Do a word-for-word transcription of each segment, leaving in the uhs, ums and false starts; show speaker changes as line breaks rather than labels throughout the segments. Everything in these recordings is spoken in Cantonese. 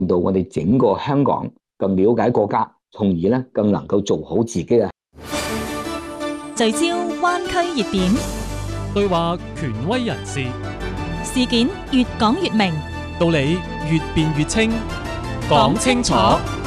令到我哋整個香港更了解國家，從而咧更能夠做好自己嘅。
聚焦灣區熱點，
對話權威人士，
事件越講越明，
道理越辯越清，講清楚。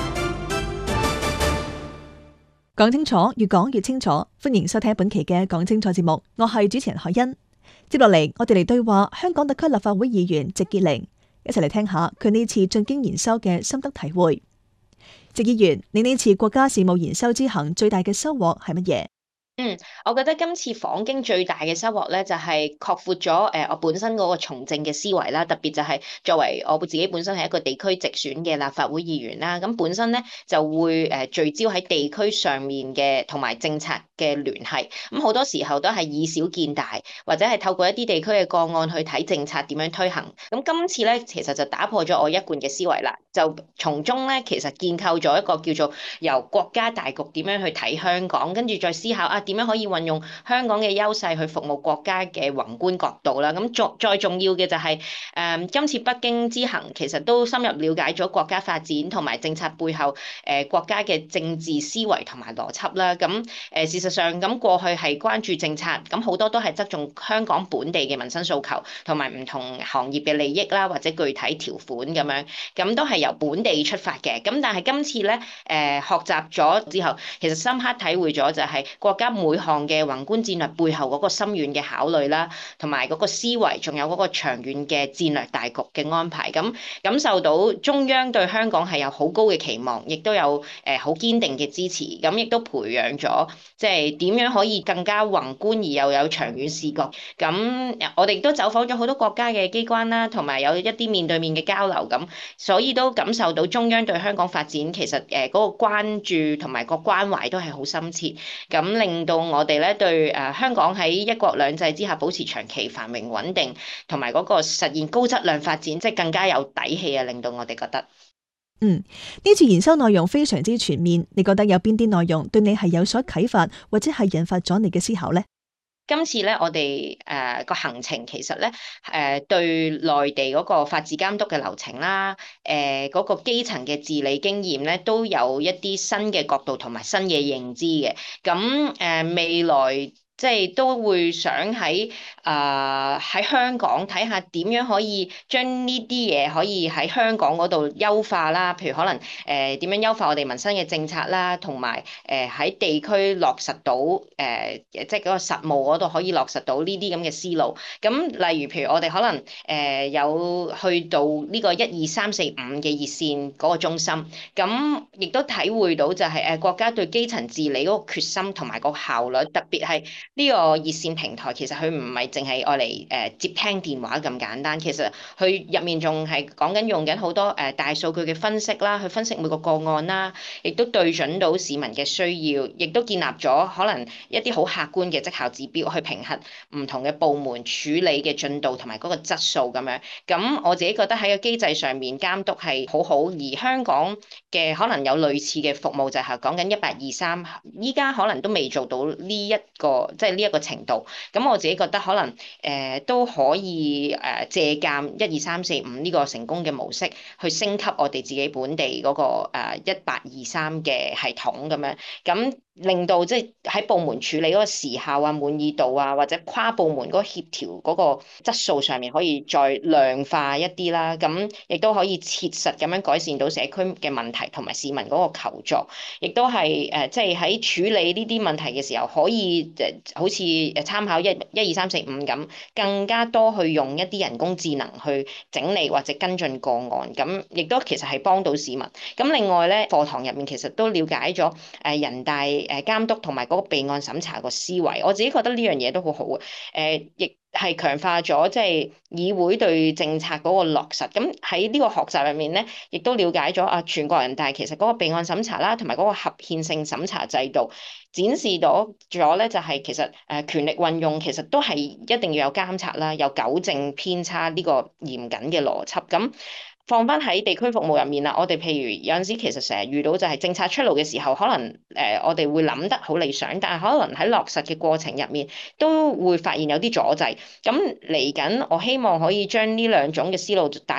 講清楚，越講越清楚。歡迎收聽本期嘅講清楚節目，我係主持人海欣。接落嚟，我哋嚟對話香港特區立法會議員席潔玲，一齊嚟聽下佢呢次進京研修嘅心得體會。席議員，你呢次國家事務研修之行最大嘅收穫係乜嘢？
嗯，我覺得今次訪京最大嘅收穫咧，就係擴闊咗誒我本身嗰個從政嘅思維啦。特別就係作為我自己本身係一個地區直選嘅立法會議員啦，咁本身咧就會誒聚焦喺地區上面嘅同埋政策嘅聯繫。咁好多時候都係以小見大，或者係透過一啲地區嘅個案去睇政策點樣推行。咁今次咧其實就打破咗我一貫嘅思維啦，就從中咧其實建構咗一個叫做由國家大局點樣去睇香港，跟住再思考啊，點樣可以運用香港嘅優勢去服務國家嘅宏觀角度啦？咁再再重要嘅就係、是、誒、嗯、今次北京之行，其實都深入了解咗國家發展同埋政策背後誒、呃、國家嘅政治思維同埋邏輯啦。咁誒、呃、事實上咁過去係關注政策，咁好多都係側重香港本地嘅民生訴求同埋唔同行業嘅利益啦，或者具體條款咁樣，咁都係由本地出發嘅。咁但係今次咧誒、呃、學習咗之後，其實深刻體會咗就係國家每項嘅宏觀戰略背後嗰個深遠嘅考慮啦，同埋嗰個思維，仲有嗰個長遠嘅戰略大局嘅安排。咁感受到中央對香港係有好高嘅期望，亦都有誒好堅定嘅支持。咁亦都培養咗即係點樣可以更加宏觀而又有長遠視覺。咁我哋亦都走訪咗好多國家嘅機關啦，同埋有一啲面對面嘅交流。咁所以都感受到中央對香港發展其實誒嗰個關注同埋個關懷都係好深切。咁令到我哋咧對誒香港喺一國兩制之下保持長期繁榮穩定，同埋嗰個實現高質量發展，即係更加有底氣啊！令到我哋覺得，
嗯，呢次研修內容非常之全面，你覺得有邊啲內容對你係有所啟發，或者係引發咗你嘅思考呢？
今次咧，我哋誒個行程其實咧，誒、呃、對內地嗰個法治監督嘅流程啦，誒、呃、嗰、那個基層嘅治理經驗咧，都有一啲新嘅角度同埋新嘅認知嘅。咁誒、呃、未來。即係都會想喺啊喺香港睇下點樣可以將呢啲嘢可以喺香港嗰度優化啦，譬如可能誒點樣優化我哋民生嘅政策啦，同埋誒喺地區落實到誒、呃、即係嗰個實務嗰度可以落實到呢啲咁嘅思路。咁例如譬如我哋可能誒、呃、有去到呢個一二三四五嘅熱線嗰個中心，咁亦都體會到就係誒國家對基層治理嗰個決心同埋個效率，特別係。呢個熱線平台其實佢唔係淨係愛嚟誒接聽電話咁簡單，其實佢入面仲係講緊用緊好多誒大數據嘅分析啦，去分析每個個案啦，亦都對準到市民嘅需要，亦都建立咗可能一啲好客觀嘅績效指標去評核唔同嘅部門處理嘅進度同埋嗰個質素咁樣。咁我自己覺得喺個機制上面監督係好好，而香港嘅可能有類似嘅服務就係講緊一八二三，依家可能都未做到呢一個。即係呢一個程度，咁我自己覺得可能誒、呃、都可以誒借鑑一二三四五呢個成功嘅模式，去升級我哋自己本地嗰、那個誒一八二三嘅系統咁樣，咁令到即係喺部門處理嗰個時效啊、滿意度啊，或者跨部門嗰個協調嗰個質素上面可以再量化一啲啦，咁亦都可以切實咁樣改善到社區嘅問題同埋市民嗰個求助，亦都係誒即係喺處理呢啲問題嘅時候可以誒。好似誒參考一一二三四五咁，更加多去用一啲人工智能去整理或者跟進個案，咁亦都其實係幫到市民。咁另外咧，課堂入面其實都了解咗誒人大誒監督同埋嗰個備案審查個思維，我自己覺得呢樣嘢都好好嘅。誒亦係強化咗即係議會對政策嗰個落實。咁喺呢個學習入面咧，亦都了解咗啊全國人大其實嗰個備案審查啦，同埋嗰個合憲性審查制度。展示到咗咧，就係其實誒權力運用其實都係一定要有監察啦，有糾正偏差呢個嚴謹嘅邏輯。咁放翻喺地區服務入面啦，我哋譬如有陣時其實成日遇到就係政策出爐嘅時候，可能誒我哋會諗得好理想，但係可能喺落實嘅過程入面都會發現有啲阻滯。咁嚟緊，我希望可以將呢兩種嘅思路帶入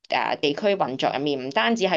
誒地區運作入面，唔單止係